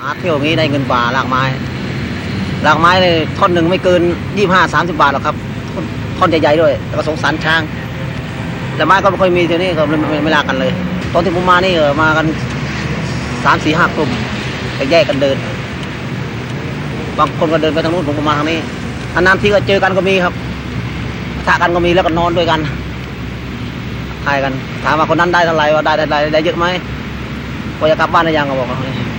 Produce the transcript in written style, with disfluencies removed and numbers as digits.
เที่ยวงี้ได้เงินกว่าลากไม้เลยท่อนหนึ่งไม่เกิน25-30 บาทหรอกครับท่อนใหญ่ๆด้วยแล้วก็สงสารช้างแต่ไม้ก็ไม่ค่อยมีเที่ยวนี้ก็ไม่ลากกันเลยตอนที่ผมมานี่มากัน3-4-5 กลุ่มไปแยกกันเดินบางคนก็เดินไปทางนู้นผมก็มาทางนี้นานๆที่ก็เจอกันก็มีครับทะกันก็มีแล้วก็นอนด้วยกันทายกันถามว่าคนนั้นได้เท่าไหร่ว่าได้เยอะไหมพอจะกลับบ้านได้ยังก็บอก